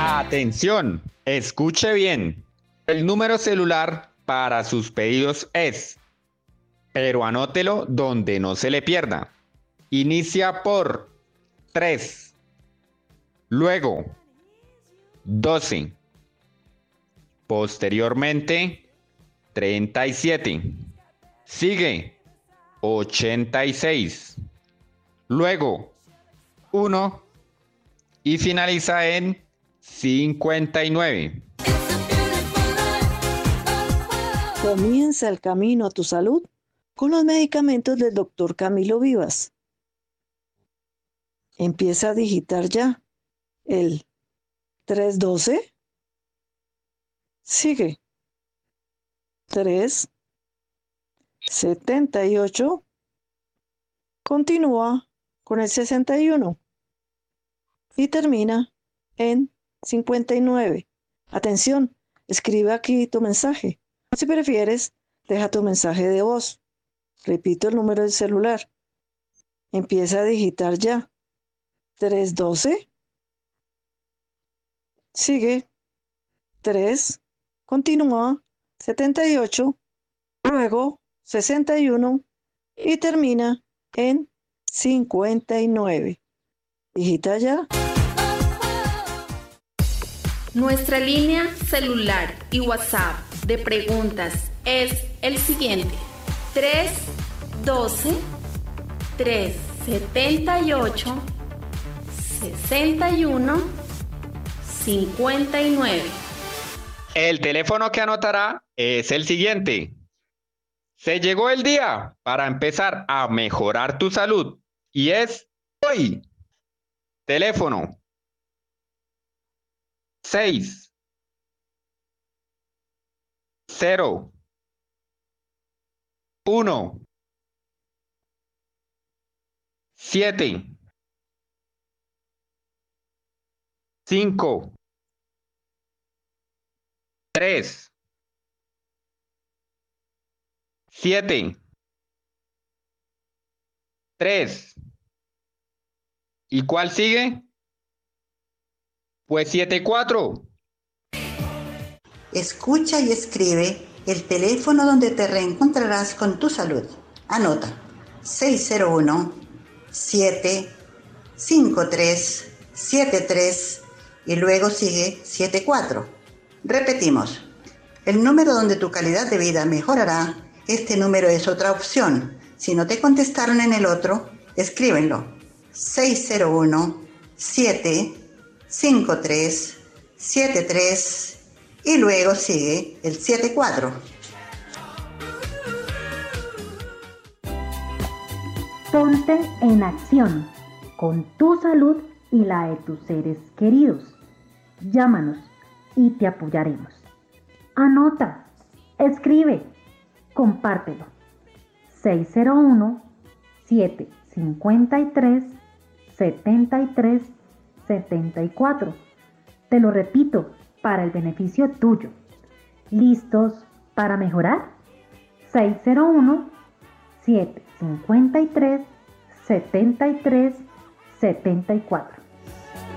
Atención, escuche bien. El número celular para sus pedidos es, pero anótelo donde no se le pierda. Inicia por 3, luego 12, posteriormente 37, sigue 86, luego 1 y finaliza en 59. Comienza el camino a tu salud con los medicamentos del Dr. Camilo Vivas. Empieza a digitar ya el 312, sigue 378, continúa con el 61 y termina en 59. Atención, escribe aquí tu mensaje. Si prefieres, deja tu mensaje de voz. Repito el número del celular. Empieza a digitar ya. 312. Sigue. 3. Continúa. 78. Luego 61. Y termina en 59. Digita ya. Nuestra línea celular y WhatsApp de preguntas es el siguiente: 312 378 61 59. El teléfono que anotará es el siguiente. Se llegó el día para empezar a mejorar tu salud y es hoy. Teléfono 6 0 1 7 5 3 7 3. ¿Y cuál sigue? Pues 74. Escucha y escribe el teléfono donde te reencontrarás con tu salud. Anota: 601-753-73 y luego sigue 74. Repetimos: el número donde tu calidad de vida mejorará. Este número es otra opción. Si no te contestaron en el otro, escríbenlo: 601-753-73 y luego sigue el 74. Ponte en acción con tu salud y la de tus seres queridos. Llámanos y te apoyaremos. Anota, escribe, compártelo. 601-753-7374. Te lo repito, para el beneficio tuyo. ¿Listos para mejorar? 601-753-7374.